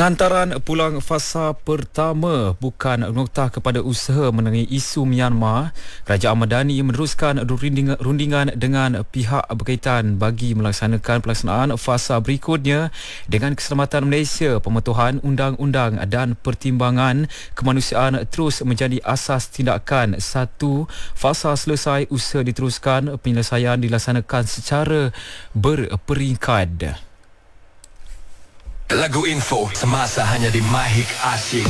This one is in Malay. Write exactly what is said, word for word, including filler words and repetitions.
Penghantaran pulang fasa pertama bukan noktah kepada usaha mengenai isu Myanmar. Kerajaan Madani meneruskan rundingan, rundingan dengan pihak berkaitan bagi melaksanakan pelaksanaan fasa berikutnya dengan keselamatan Malaysia. Pemetuhan undang-undang dan pertimbangan kemanusiaan terus menjadi asas tindakan. Satu, fasa selesai, usaha diteruskan, penyelesaian dilaksanakan secara berperingkat. Lagu info semasa hanya di Mahik Asyik.